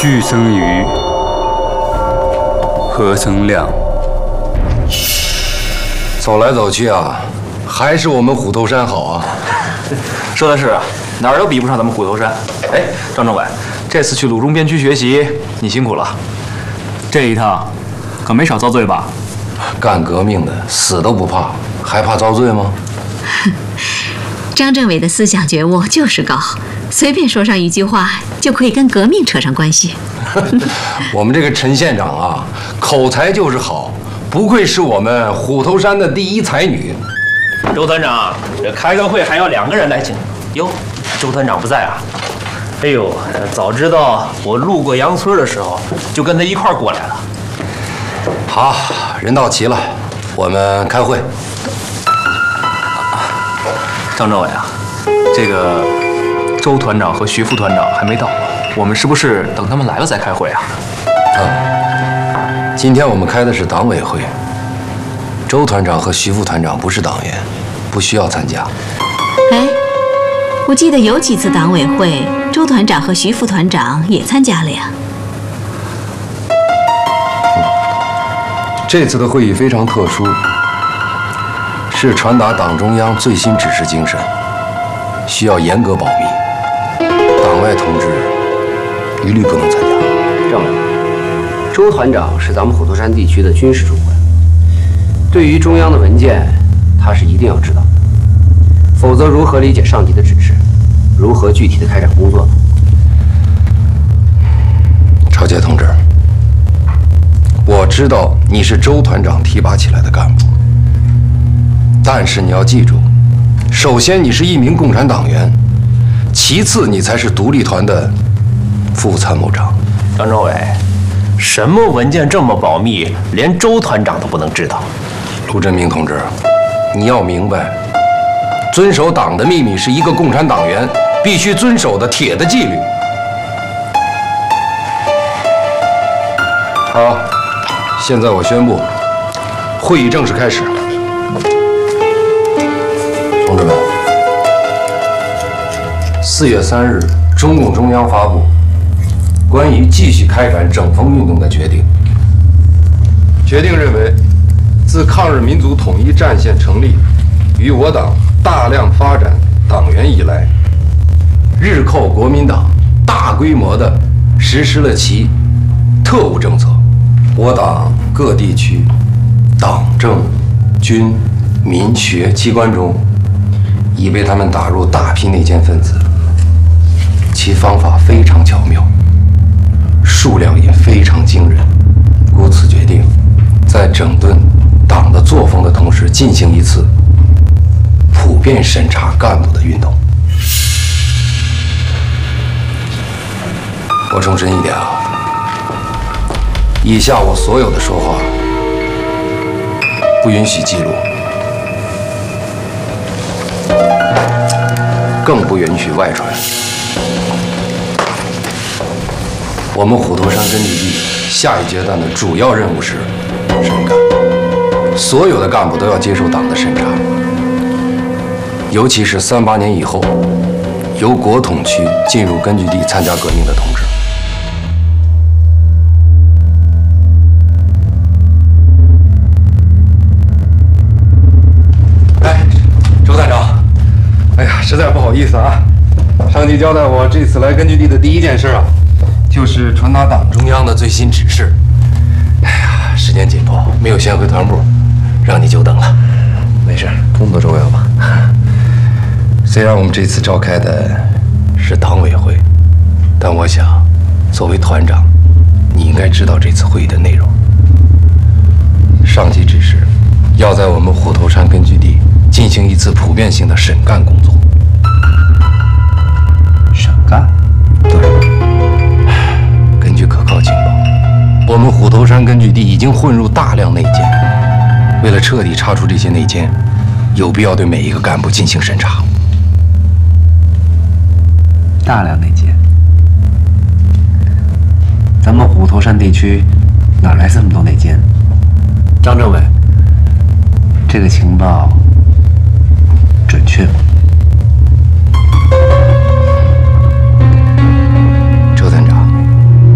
聚生鱼，合生亮。 走来走去啊，还是我们虎头山好啊。 说的是，哪儿都比不上咱们虎头山。哎，张政委，这次去鲁中边区学习，你辛苦了。 这一趟可没少遭罪吧？ 干革命的死都不怕，还怕遭罪吗？ 张政委的思想觉悟就是高，随便说上一句话就可以跟革命扯上关系。 我们这个陈县长啊，口才就是好，不愧是我们虎头山的第一才女。 周团长，这开个会还要2个人来请哟。周团长不在啊？哎呦，早知道我路过杨村的时候，就跟他一块儿过来了。 好，人到齐了，我们开会。 张政委啊，这个周团长和徐副团长还没到，我们是不是等他们来了再开会啊？ 今天我们开的是党委会，周团长和徐副团长不是党员，不需要参加。 哎，我记得有几次党委会，周团长和徐副团长也参加了呀。 这次的会议非常特殊，是传达党中央最新指示精神，需要严格保密，党外同志一律不能参加。 政委，周团长是咱们虎头山地区的军事主管，对于中央的文件，他是一定要知道，否则如何理解上级的指示，如何具体的开展工作呢？ 朝杰同志，我知道你是周团长提拔起来的干部，但是你要记住，首先你是一名共产党员，其次你才是独立团的副参谋长。 张政委，什么文件这么保密，连周团长都不能知道？ 陆振明同志，你要明白，遵守党的秘密是一个共产党员必须遵守的铁的纪律。好，现在我宣布，会议正式开始。同志们，4月3日，中共中央发布关于继续开展整风运动的决定。决定认为，自抗日民族统一战线成立与我党大量发展党员以来，日寇国民党大规模地实施了其特务政策。我党各地区党政军民学机关中，已被他们打入大批内奸分子，其方法非常巧妙，数量也非常惊人。故此决定，在整顿党的作风的同时，进行一次普遍审查干部的运动。我重申一点啊，以下我所有的说话不允许记录，更不允许外传。我们虎头山根据地下一阶段的主要任务是审干，所有的干部都要接受党的审查，尤其是38年以后由国统区进入根据地参加革命的同志。周站长，哎呀，实在不好意思啊，上级交代我这次来根据地的第一件事啊，就是传达党中央的最新指示。哎呀，时间紧迫，没有先回团部，让你久等了。没事，工作重要嘛。虽然我们这次召开的是党委会，但我想，作为团长，你应该知道这次会议的内容。上级指示，要在我们虎头山根据地进行一次普遍性的审干工作。 审干？ 对。根据可靠情报，我们虎头山根据地已经混入大量内奸。为了彻底查出这些内奸，有必要对每一个干部进行审查。 大量内奸？咱们虎头山地区哪来这么多内奸？张政委，这个情报准确吗？